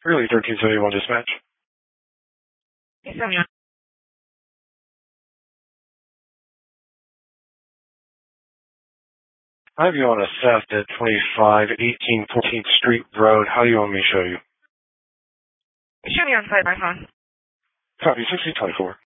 Early 1371 dispatch. Yes, I'm on. I have you on a theft at 25 14th Street Road. How do you want me to show you? Show me on side my phone. Copy 6024.